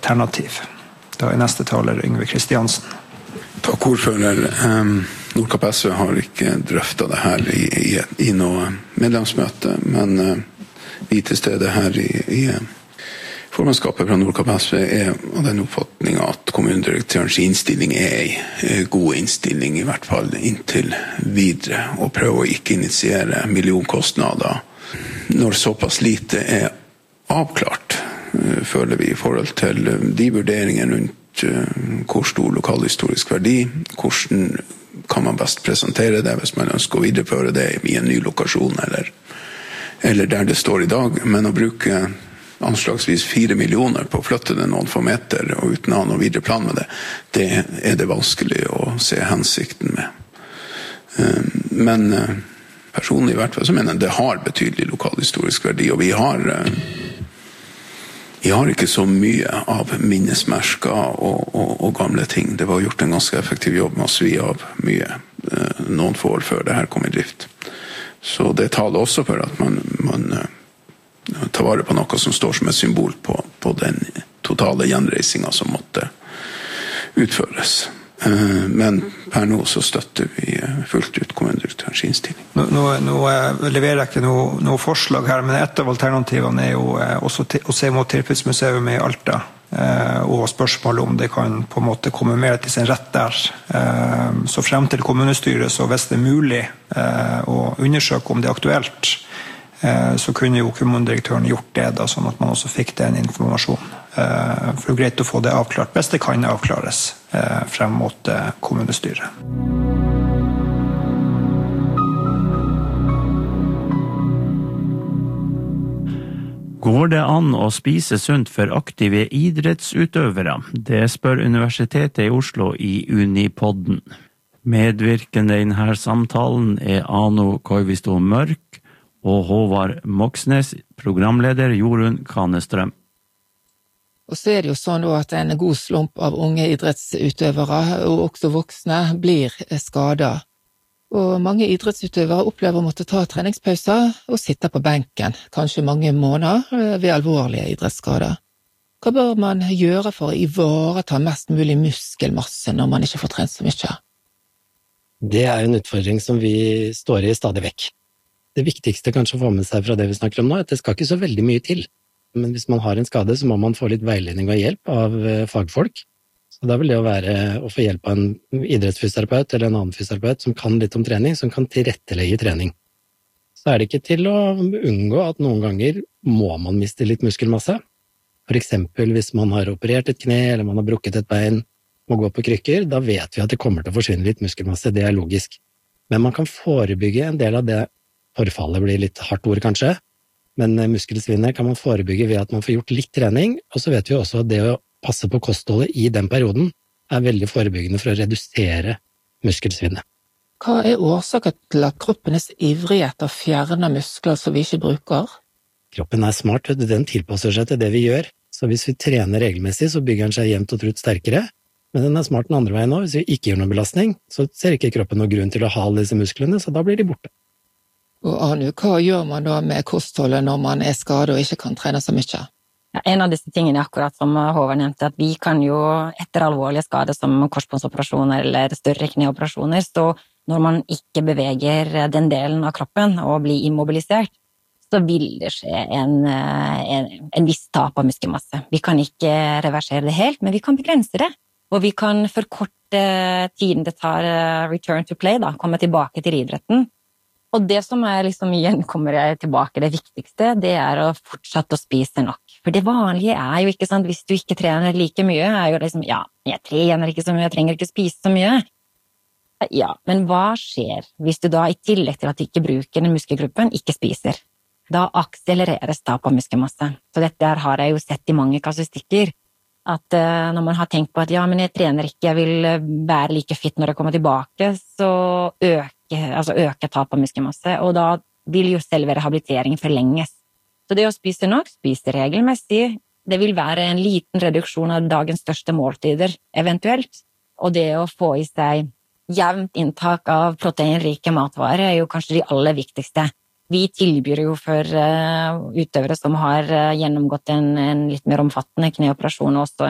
alternativ. Da neste taler Yngve Kristiansen. Takk, ordfører. Nordkapp SV har ikke drøftet det her i noe medlemsmøte, men vi til stede her i formannskapet fra Nordkapp SV av den oppfatning at kommunedirektørens innstilling en god innstilling, i hvert fall inntil videre, og prøve å ikke initiere millionkostnader når såpass lite avklart, føler vi, i forhold til de vurderingene rundt hvor stor lokalhistorisk verdi, hvordan kan man best presentere det hvis man ønsker å videreføre det i en ny lokasjon eller der det står i dag, men å bruke anslagsvis 4 millioner på å flytte det noen få meter og uten å ha noen videre plan med det det vanskelig å se hensikten med. Men personlig i hvert fall så mener jeg det har betydelig lokalhistorisk verdi, og vi har ikke så mye av minnesmerker og gamle ting. Det var gjort en ganske effektiv jobb med å svi av mye noen få år før det her kom i drift. Så det taler også for at man tar vare på noe som står som et symbol på den totale gjenreisingen som måtte utføres. Men per nå så støtter vi fullt ut kommunedirektørens innstilling. Nå leverer jeg ikke noe forslag her, men et av alternativene jo også å se mot Tirpitz-museum i Alta, og spørsmålet om det kan på en måte komme mer til sin rett der. Så frem til kommunestyret, så hvis det mulig å undersøke om det aktuelt, så kunne jo kommunedirektøren gjort det da, sånn at man også fikk den informasjonen. For det greit å få det avklart, hvis det kan avklares frem mot kommunestyret. Går det an å spise sunt for aktive idrettsutøvere? Det spør Universitetet i Oslo i Unipodden. Medvirkende i denne samtalen Ano Koivisto Mørk og Håvard Moxnes, programleder Jorunn Kanestrøm. Og så det jo sånn at en god slump av unge idrettsutøvere, og også voksne, blir skadet. Og mange idrettsutøvere opplever å måtte ta treningspauser og sitte på benken, kanskje mange måneder ved alvorlige idrettsskader. Hva bør man gjøre for å ivareta mest mulig muskelmasse når man ikke får trent så mye? Det en utfordring som vi står i stadig vekk. Det viktigste kanskje å få med seg fra det vi snakker om nå, at det skal ikke så veldig mye til. Men hvis man har en skade, så må man få litt veiledning og hjelp av fagfolk. Så da vil det være å få hjelp av en idrettsfysioterapeut eller en annen fysioterapeut som kan litt om trening, som kan tilrettelegge trening. Så det ikke til å unngå at noen ganger må man miste litt muskelmasse. For eksempel hvis man har operert et kne, eller man har brukket et bein, må gå på krykker, da vet vi at det kommer til å forsvinne litt muskelmasse, det logisk. Men man kan forebygge en del av det. Forfallet blir litt hardt ord kanskje, men muskelsvinnet kan man forebygge ved at man får gjort litt trening, og så vet vi også at det å passe på kostholdet i den perioden veldig forebyggende for å redusere muskelsvinnet. Hva årsaken til at kroppen så ivrig etter å fjerne muskler som vi ikke bruker? Kroppen smart, den tilpasser seg til det vi gjør, så hvis vi trener regelmessig så bygger den seg jevnt og trutt sterkere, men den smart den andre veien nå. Hvis vi ikke gjør noen belastning, så ser ikke kroppen noen grunn til å ha disse musklene, så da blir de borte. Og Anu, hva gjør man da med kostholdet når man skadet og ikke kan trene så mye? Ja, en av disse tingene akkurat som Håvard nevnte, at vi kan jo etter alvorlige skader som korsbåndsoperasjoner eller større kneoperasjoner, så når man ikke beveger den delen av kroppen og blir immobilisert, så vil det skje en viss tap av muskelmasse. Vi kan ikke reversere det helt, men vi kan begrense det. Og vi kan forkorte tiden det tar return to play, da, komme tilbake til idretten. Og det som liksom igjen kommer tilbake, det viktigste, det å fortsette å spise nok. For det vanlige jo ikke sant, hvis du ikke trener like mye, jo liksom, ja, jeg trener ikke så mye, jeg trenger ikke spise så mye. Ja, men hva skjer hvis du da i tillegg til at du ikke bruker den muskelgruppen, ikke spiser? Da akselereres tap av muskelmasse. Så dette har jeg jo sett i mange kasustikker, at når man har tenkt på at ja, men jeg trener ikke, jeg vil være like fit når jeg kommer tilbake, så øker tap av muskelmasse, og da vil jo selve rehabiliteringen forlenges. Så det å spise nok, spise regelmessig, det vil være en liten reduksjon av dagens største måltider, eventuelt. Og det å få i seg jevnt inntak av proteinrike matvarer jo kanskje de aller viktigste. Vi tilbyr jo for utøvere som har gjennomgått en litt mer omfattende kneoperasjon, også